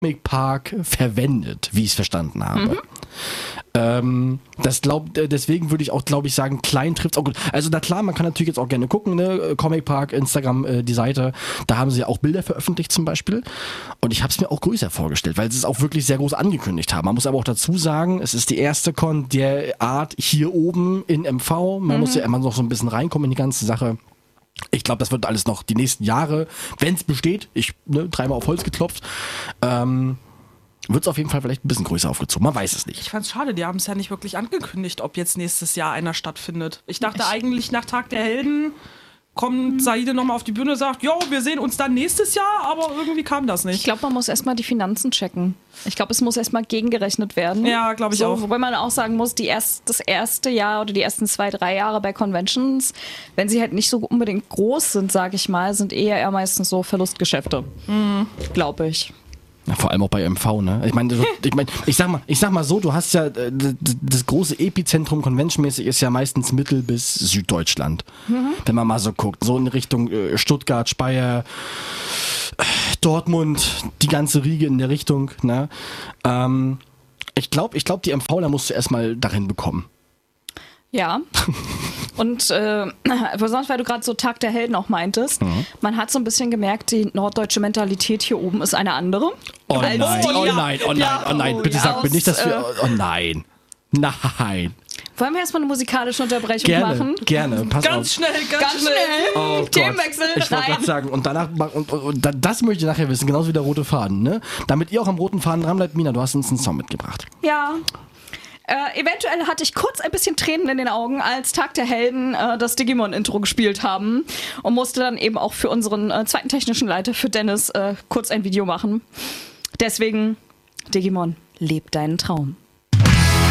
Comic Park verwendet, wie ich es verstanden habe. Deswegen würde ich auch, glaube ich, sagen, klein trifft es auch gut. Also na klar, man kann natürlich jetzt auch gerne gucken, ne? Comic Park, Instagram, die Seite, da haben sie ja auch Bilder veröffentlicht zum Beispiel. Und ich habe es mir auch größer vorgestellt, weil sie es auch wirklich sehr groß angekündigt haben. Man muss aber auch dazu sagen, es ist die erste Con der Art hier oben in MV. Man muss ja immer noch so ein bisschen reinkommen in die ganze Sache. Ich glaube, das wird alles noch die nächsten Jahre, wenn es besteht, dreimal auf Holz geklopft, wird es auf jeden Fall vielleicht ein bisschen größer aufgezogen. Man weiß es nicht. Ich fand's schade, die haben es ja nicht wirklich angekündigt, ob jetzt nächstes Jahr einer stattfindet. Ich dachte eigentlich, nach Tag der Helden kommt Saide nochmal auf die Bühne und sagt, jo, wir sehen uns dann nächstes Jahr, aber irgendwie kam das nicht. Ich glaube, man muss erstmal die Finanzen checken. Ich glaube, es muss erstmal gegengerechnet werden. Ja, glaube ich auch. Wobei man auch sagen muss, das erste Jahr oder die ersten 2-3 Jahre bei Conventions, wenn sie halt nicht so unbedingt groß sind, sage ich mal, sind eher meistens so Verlustgeschäfte. Glaube ich. Ja, vor allem auch bei MV, ne? Ich sag mal so, du hast ja das große Epizentrum conventionmäßig ist ja meistens Mittel- bis Süddeutschland. Wenn man mal so guckt, so in Richtung Stuttgart, Speyer, Dortmund, die ganze Riege in der Richtung, ne? Ich glaube, die MV, da musst du erstmal dahin bekommen. Ja. Und besonders, weil du gerade so Tag der Helden auch meintest, man hat so ein bisschen gemerkt, die norddeutsche Mentalität hier oben ist eine andere. Oh nein, bitte sag mir nicht, dass wir... Oh nein. Wollen wir erstmal eine musikalische Unterbrechung machen? Gerne, pass auf. Ganz schnell. Oh, Themenwechsel. Ich wollte gerade sagen, und danach, das möchte ich nachher wissen, genauso wie der rote Faden, ne? Damit ihr auch am roten Faden dran bleibt, Mina, du hast uns einen Song mitgebracht. Ja. Eventuell hatte ich kurz ein bisschen Tränen in den Augen, als Tag der Helden das Digimon-Intro gespielt haben und musste dann eben auch für unseren zweiten technischen Leiter, für Dennis, kurz ein Video machen. Deswegen, Digimon, leb deinen Traum.